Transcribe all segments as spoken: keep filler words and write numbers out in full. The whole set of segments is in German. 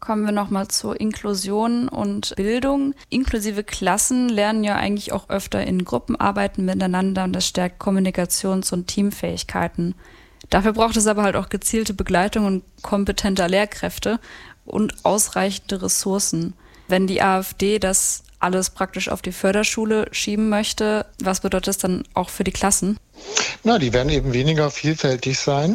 Kommen wir nochmal zur Inklusion und Bildung. Inklusive Klassen lernen ja eigentlich auch öfter in Gruppenarbeiten miteinander und das stärkt Kommunikations- und Teamfähigkeiten. Dafür braucht es aber halt auch gezielte Begleitung und kompetenter Lehrkräfte und ausreichende Ressourcen. Wenn die AfD das alles praktisch auf die Förderschule schieben möchte, was bedeutet das dann auch für die Klassen? Na, die werden eben weniger vielfältig sein.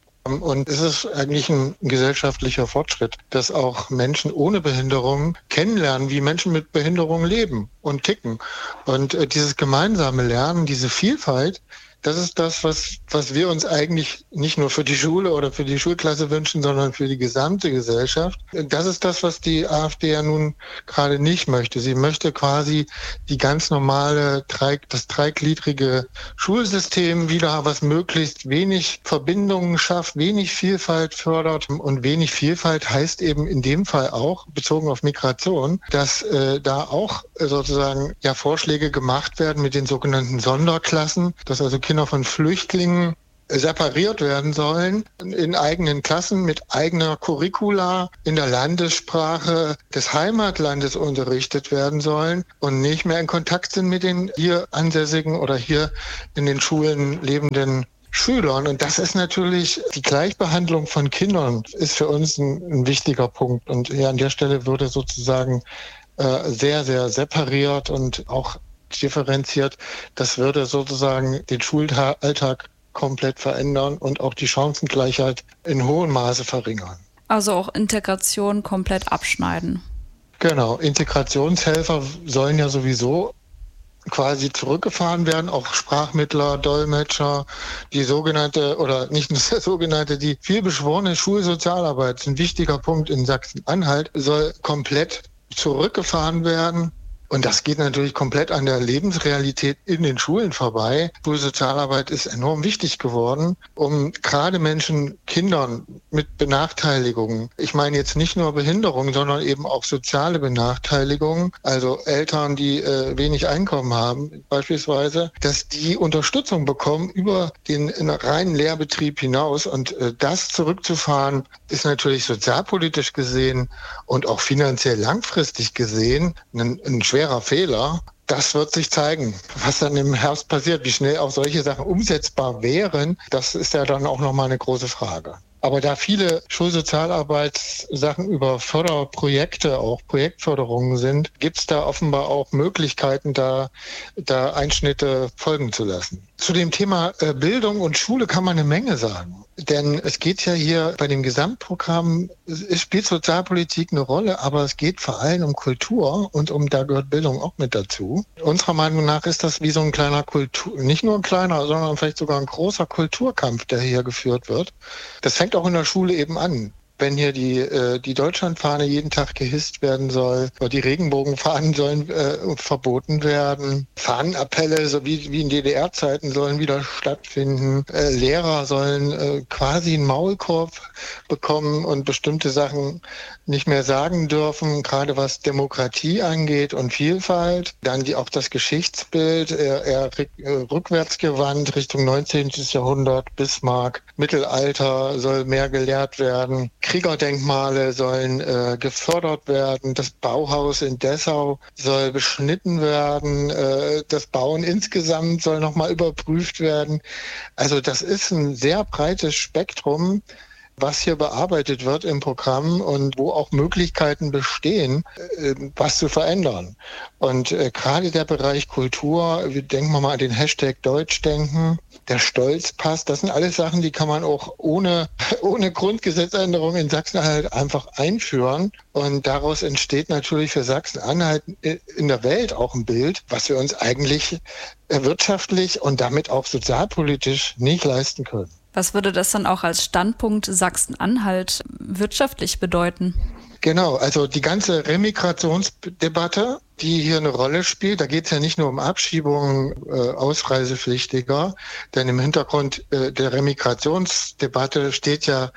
Und es ist eigentlich ein gesellschaftlicher Fortschritt, dass auch Menschen ohne Behinderung kennenlernen, wie Menschen mit Behinderung leben und ticken. Und äh, dieses gemeinsame Lernen, diese Vielfalt, das ist das, was, was wir uns eigentlich nicht nur für die Schule oder für die Schulklasse wünschen, sondern für die gesamte Gesellschaft. Das ist das, was die AfD ja nun gerade nicht möchte. Sie möchte quasi die ganz normale, das dreigliedrige Schulsystem wieder, was möglichst wenig Verbindungen schafft, wenig Vielfalt fördert. Und wenig Vielfalt heißt eben in dem Fall auch, bezogen auf Migration, dass äh, da auch sozusagen ja Vorschläge gemacht werden mit den sogenannten Sonderklassen, dass also Kinder von Flüchtlingen separiert werden sollen, in eigenen Klassen mit eigener Curricula in der Landessprache des Heimatlandes unterrichtet werden sollen und nicht mehr in Kontakt sind mit den hier ansässigen oder hier in den Schulen lebenden Schülern. Und das ist natürlich, die Gleichbehandlung von Kindern ist für uns ein, ein wichtiger Punkt. Und ja, an der Stelle würde sozusagen äh, sehr, sehr separiert und auch differenziert, das würde sozusagen den Schulalltag komplett verändern und auch die Chancengleichheit in hohem Maße verringern. Also auch Integration komplett abschneiden. Genau, Integrationshelfer sollen ja sowieso quasi zurückgefahren werden, auch Sprachmittler, Dolmetscher, die sogenannte oder nicht nur die sogenannte, die vielbeschworene Schulsozialarbeit, ist ein wichtiger Punkt in Sachsen-Anhalt, soll komplett zurückgefahren werden. Und das geht natürlich komplett an der Lebensrealität in den Schulen vorbei. Schulsozialarbeit ist enorm wichtig geworden, um gerade Menschen, Kindern mit Benachteiligungen, ich meine jetzt nicht nur Behinderung, sondern eben auch soziale Benachteiligungen, also Eltern, die äh, wenig Einkommen haben beispielsweise, dass die Unterstützung bekommen über den reinen Lehrbetrieb hinaus. Und äh, das zurückzufahren, ist natürlich sozialpolitisch gesehen und auch finanziell langfristig gesehen ein, ein schwerer Fehler. Das wird sich zeigen, was dann im Herbst passiert, wie schnell auch solche Sachen umsetzbar wären. Das ist ja dann auch nochmal eine große Frage. Aber da viele Schulsozialarbeitssachen über Förderprojekte, auch Projektförderungen sind, gibt es da offenbar auch Möglichkeiten, da, da Einschnitte folgen zu lassen. Zu dem Thema Bildung und Schule kann man eine Menge sagen. Denn es geht ja hier bei dem Gesamtprogramm, es spielt Sozialpolitik eine Rolle, aber es geht vor allem um Kultur und um, da gehört Bildung auch mit dazu. Unserer Meinung nach ist das wie so ein kleiner Kultur, nicht nur ein kleiner, sondern vielleicht sogar ein großer Kulturkampf, der hier geführt wird. Das fängt auch in der Schule eben an. Wenn hier die, äh, die Deutschlandfahne jeden Tag gehisst werden soll, oder die Regenbogenfahnen sollen äh, verboten werden, Fahnenappelle, so wie, wie in D D R-Zeiten, sollen wieder stattfinden, äh, Lehrer sollen äh, quasi einen Maulkorb bekommen und bestimmte Sachen nicht mehr sagen dürfen, gerade was Demokratie angeht und Vielfalt. Dann die, auch das Geschichtsbild, eher, eher rückwärts gewandt, Richtung neunzehnten. Jahrhundert, Bismarck, Mittelalter soll mehr gelehrt werden. Kriegerdenkmale sollen äh, gefördert werden. Das Bauhaus in Dessau soll beschnitten werden. Äh, das Bauen insgesamt soll nochmal überprüft werden. Also das ist ein sehr breites Spektrum, was hier bearbeitet wird im Programm und wo auch Möglichkeiten bestehen, äh, was zu verändern. Und äh, gerade der Bereich Kultur, wir denken wir mal an den Hashtag Deutschdenken, der Stolzpass, das sind alles Sachen, die kann man auch ohne, ohne Grundgesetzänderung in Sachsen-Anhalt einfach einführen. Und daraus entsteht natürlich für Sachsen-Anhalt in der Welt auch ein Bild, was wir uns eigentlich wirtschaftlich und damit auch sozialpolitisch nicht leisten können. Was würde das dann auch als Standpunkt Sachsen-Anhalt wirtschaftlich bedeuten? Genau, also die ganze Remigrationsdebatte, die hier eine Rolle spielt, da geht es ja nicht nur um Abschiebungen äh, Ausreisepflichtiger, denn im Hintergrund äh, der Remigrationsdebatte steht ja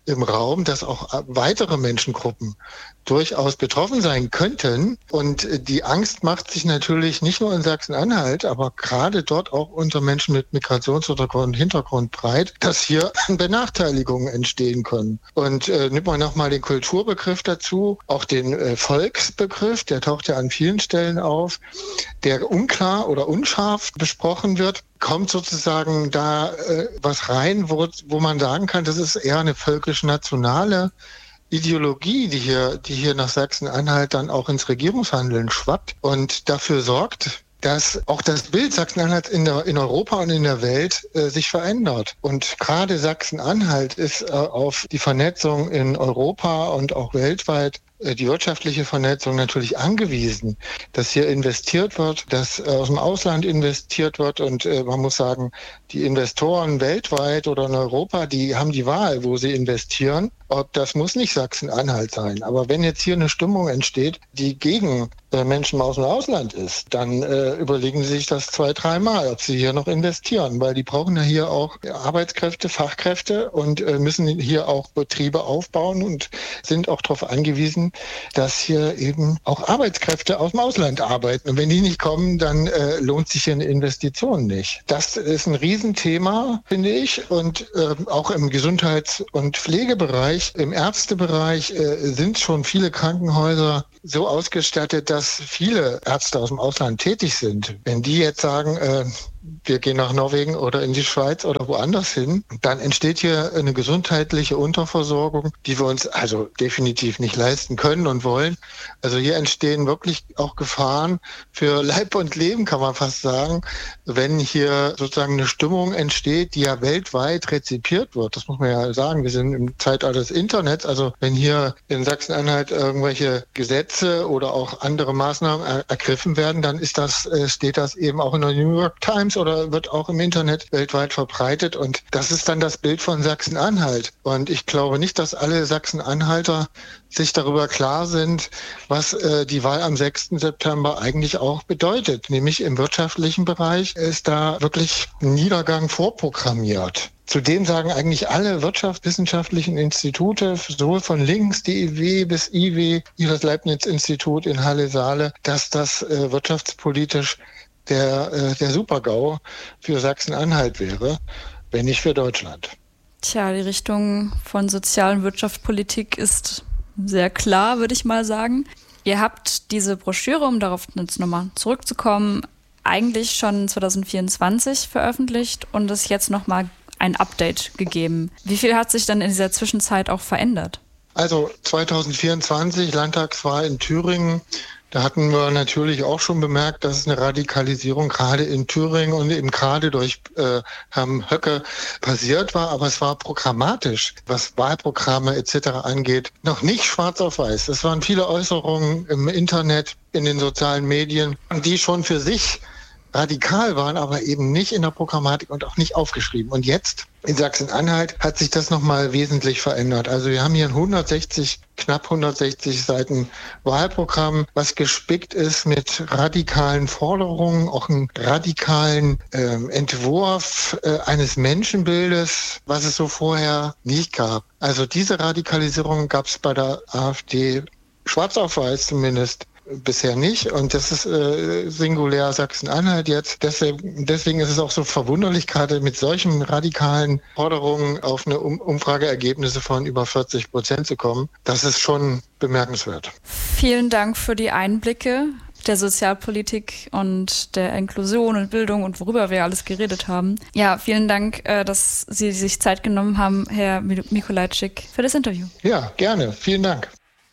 im Raum, dass auch weitere Menschengruppen durchaus betroffen sein könnten. Und die Angst macht sich natürlich nicht nur in Sachsen-Anhalt, aber gerade dort auch unter Menschen mit Migrationshintergrund und Hintergrund breit, dass hier Benachteiligungen entstehen können. Und äh, nimmt man nochmal den Kulturbegriff dazu, auch den äh, Volksbegriff, der taucht ja an vielen Stellen auf, der unklar oder unscharf besprochen wird, kommt sozusagen da äh, was rein, wo, wo man sagen kann, das ist eher eine völkisch-nationale Ideologie, die hier, die hier nach Sachsen-Anhalt dann auch ins Regierungshandeln schwappt und dafür sorgt, dass auch das Bild Sachsen-Anhalt in, der, in Europa und in der Welt äh, sich verändert. Und gerade Sachsen-Anhalt ist äh, auf die Vernetzung in Europa und auch weltweit, äh, die wirtschaftliche Vernetzung natürlich angewiesen, dass hier investiert wird, dass äh, aus dem Ausland investiert wird. Und äh, man muss sagen, die Investoren weltweit oder in Europa, die haben die Wahl, wo sie investieren. Ob das muss nicht Sachsen-Anhalt sein. Aber wenn jetzt hier eine Stimmung entsteht, die gegen äh, Menschen aus dem Ausland ist, dann äh, überlegen sie sich das zwei, dreimal, ob sie hier noch investieren. Weil die brauchen ja hier auch Arbeitskräfte, Fachkräfte und äh, müssen hier auch Betriebe aufbauen und sind auch darauf angewiesen, dass hier eben auch Arbeitskräfte aus dem Ausland arbeiten. Und wenn die nicht kommen, dann äh, lohnt sich hier eine Investition nicht. Das ist ein Riesenthema, finde ich. Und äh, auch im Gesundheits- und Pflegebereich, im Ärztebereich äh, sind schon viele Krankenhäuser so ausgestattet, dass viele Ärzte aus dem Ausland tätig sind. Wenn die jetzt sagen, äh, wir gehen nach Norwegen oder in die Schweiz oder woanders hin, dann entsteht hier eine gesundheitliche Unterversorgung, die wir uns also definitiv nicht leisten können und wollen. Also hier entstehen wirklich auch Gefahren für Leib und Leben, kann man fast sagen, wenn hier sozusagen eine Stimmung entsteht, die ja weltweit rezipiert wird. Das muss man ja sagen. Wir sind im Zeitalter des Internets. Also wenn hier in Sachsen-Anhalt irgendwelche Gesetze oder auch andere Maßnahmen er- ergriffen werden, dann ist das, äh, steht das eben auch in der New York Times oder wird auch im Internet weltweit verbreitet. Und das ist dann das Bild von Sachsen-Anhalt. Und ich glaube nicht, dass alle Sachsen-Anhalter sich darüber klar sind, was äh, die Wahl am sechsten September eigentlich auch bedeutet. Nämlich im wirtschaftlichen Bereich ist da wirklich ein Niedergang vorprogrammiert. Zudem sagen eigentlich alle wirtschaftswissenschaftlichen Institute, sowohl von links, D I W bis I W, das Leibniz-Institut in Halle-Saale, dass das äh, wirtschaftspolitisch der, äh, der Super-GAU für Sachsen-Anhalt wäre, wenn nicht für Deutschland. Tja, die Richtung von Sozial- und Wirtschaftspolitik ist sehr klar, würde ich mal sagen. Ihr habt diese Broschüre, um darauf jetzt nochmal zurückzukommen, eigentlich schon zwanzig vierundzwanzig veröffentlicht und es jetzt nochmal ein Update gegeben. Wie viel hat sich dann in dieser Zwischenzeit auch verändert? Also zwanzig vierundzwanzig, Landtagswahl in Thüringen, da hatten wir natürlich auch schon bemerkt, dass eine Radikalisierung gerade in Thüringen und eben gerade durch äh, Herrn Höcke passiert war. Aber es war programmatisch, was Wahlprogramme et cetera angeht, noch nicht schwarz auf weiß. Es waren viele Äußerungen im Internet, in den sozialen Medien, die schon für sich radikal waren, aber eben nicht in der Programmatik und auch nicht aufgeschrieben. Und jetzt in Sachsen-Anhalt hat sich das nochmal wesentlich verändert. Also wir haben hier ein hundertsechzig, knapp hundertsechzig Seiten Wahlprogramm, was gespickt ist mit radikalen Forderungen, auch einen radikalen äh, Entwurf äh, eines Menschenbildes, was es so vorher nicht gab. Also diese Radikalisierung gab es bei der AfD schwarz auf weiß zumindest bisher nicht. Und das ist äh, singulär Sachsen-Anhalt jetzt. Deswegen, deswegen ist es auch so verwunderlich, gerade mit solchen radikalen Forderungen auf eine um- Umfrageergebnisse von über vierzig Prozent zu kommen. Das ist schon bemerkenswert. Vielen Dank für die Einblicke der Sozialpolitik und der Inklusion und Bildung und worüber wir alles geredet haben. Ja, vielen Dank, dass Sie sich Zeit genommen haben, Herr Mikolajczyk, für das Interview. Ja, gerne. Vielen Dank.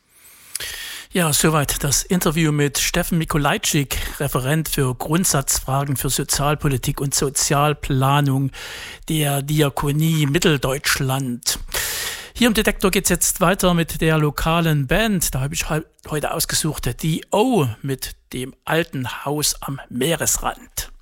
Ja, soweit das Interview mit Steffen Mikolajczyk, Referent für Grundsatzfragen für Sozialpolitik und Sozialplanung der Diakonie Mitteldeutschland. Hier im Detektor geht's jetzt weiter mit der lokalen Band. Da habe ich heute ausgesucht, die O mit dem alten Haus am Meeresrand.